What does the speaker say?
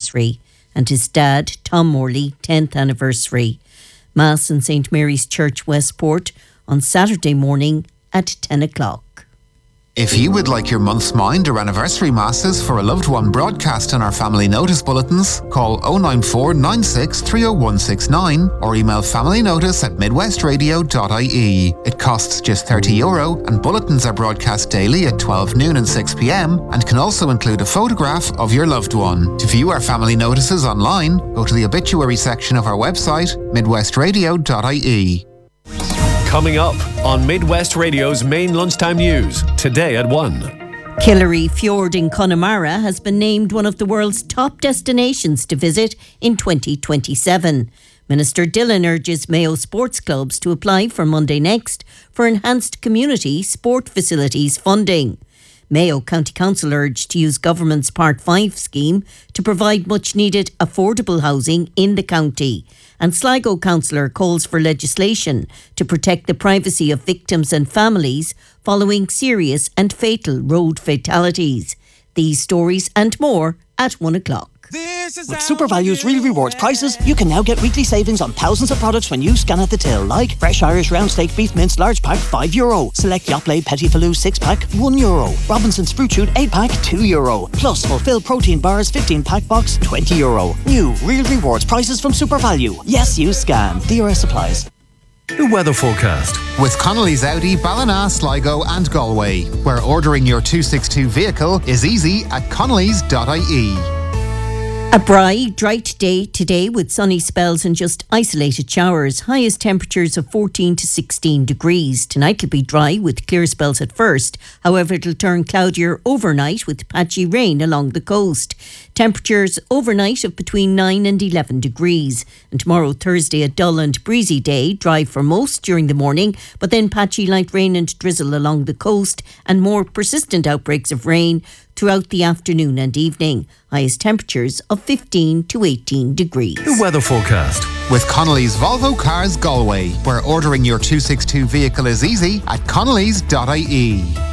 anniversary, and his dad, Tom Morley, 10th anniversary. Mass in St Mary's Church, Westport, on Saturday morning at 10 o'clock. If you would like your month's mind or anniversary masses for a loved one broadcast in our family notice bulletins, call 094 96 30169 or email familynotice@midwestradio.ie. It costs just €30 and bulletins are broadcast daily at 12 noon and 6 p.m. and can also include a photograph of your loved one. To view our family notices online, go to the obituary section of our website, midwestradio.ie. Coming up on Midwest Radio's main lunchtime news, today at 1. Killary Fjord in Connemara has been named one of the world's top destinations to visit in 2027. Minister Dillon urges Mayo sports clubs to apply for Monday next for enhanced community sport facilities funding. Mayo County Council urged to use government's Part 5 scheme to provide much needed affordable housing in the county. And Sligo councillor calls for legislation to protect the privacy of victims and families following serious and fatal road fatalities. These stories and more at 1 o'clock. With SuperValue's Real Rewards prices, you can now get weekly savings on thousands of products when you scan at the till, like fresh Irish round steak beef mince large pack €5, select Yoplait Petit Falou 6 pack €1, Robinson's Fruit Shoot 8 pack €2, plus Fulfill Protein Bars 15 pack box €20. New Real Rewards prices from SuperValue. Yes, you scan. DRS applies. The weather forecast. With Connolly's Audi, Ballina, Sligo and Galway, where ordering your 262 vehicle is easy at connellys.ie. A bright day today with sunny spells and just isolated showers. Highest temperatures of 14 to 16 degrees. Tonight will be dry with clear spells at first. However, it'll turn cloudier overnight with patchy rain along the coast. Temperatures overnight of between 9 and 11 degrees. And tomorrow, Thursday, a dull and breezy day. Dry for most during the morning, but then patchy light rain and drizzle along the coast and more persistent outbreaks of rain throughout the afternoon and evening. Highest temperatures of 15 to 18 degrees. The weather forecast. With Connolly's Volvo Cars Galway, where ordering your 262 vehicle is easy at connellys.ie.